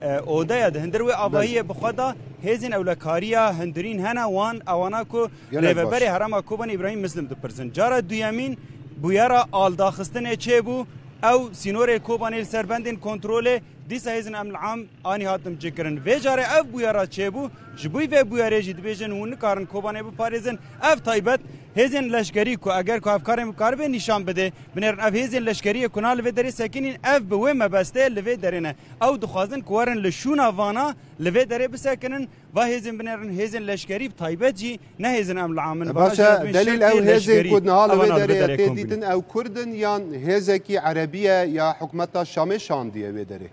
اودایا ده هندر و آبایی بخدا هزین اولکاریا هندرین هنا وان اوانا کو ریوبری حرم کوبان ابراهیم مسلم دو پرسن جارا دویامین بویارا آل داخستن چه بو او سینور کوبان سربندین کنترل دیسا هزین امن العام آنی هاتم جکرن و جاره اف بویارا چه بو جبوی و بویاره جید بیجن ون کارن کوبانه بو پاریزن اف تایبت هزین لشکری کو اگر کو افکار مکاربه نشان بده بنرن اف هزین لشکری کنال و دری سکینین اف به مبسته لوی درینه او دخوازن کوارن لشونا وانا لوی دری بسکنن و هزین بنرن هزین لشکری تایبت جی نه هزین امن العام باشا دلیل او هزین کودنا لوی دری تدیتن او کردن یان هزکی عربیه یا حکومت شام شاندیه و دری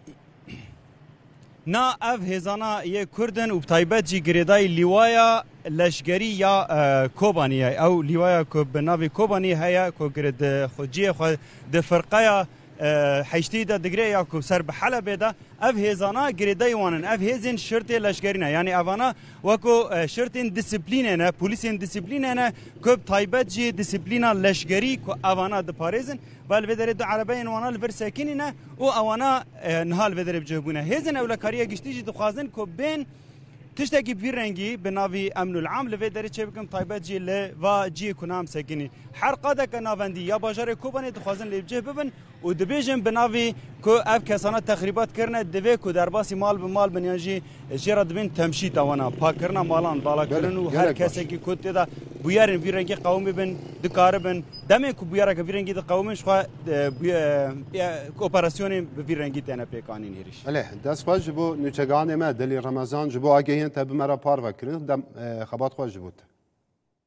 نا اف هزانا یه کردن و بتایبت جی گریدای لیوایا لشگری یا کوبانی او لیوایا کو بناوی کوبانی هيا کو گرد خوجی خو د فرقه حشتی دا دگری یا کو سر بحلب دا اف هزانا گریدای وانن اف هزین شرط لشگرینا یعنی اوانا وکو شرطین دیسپلینه پولیسین دیسپلینه کو بتایبت جی دیسپلینا لشگری کو اوانا د پاریزن بل بدر دو عربین وانا لفر ساکنینه او اوانا نهال بدر بجبونه هزن اولکاریا گشتیجی دخوازن کو بین تشتكي في رنجي بنافي امن العام لفي داري تشبكم طيبات جي ل و جي كنام ساكني حرقه دك نافندي يا باجر كوباني دخوازن لي بجه ببن ودبيجن بنافي كو اف كسانات تخريبات كرنا دبي كو درباسي مال بمال بنياجي جرد بن تمشيت وانا باكرنا مالان بالا كرنو هر كسي كي كوت دا بويارن في رنجي قومي بن دكاربن دمي كو بويارا في رنجي قومش خو اوبراسيون في رنجي تنا بيكانين هريش عليه داس خواج بو نچگان ما دلی رمضان جبو اگه انت بمرا پار وکرین دم خبات خواج بود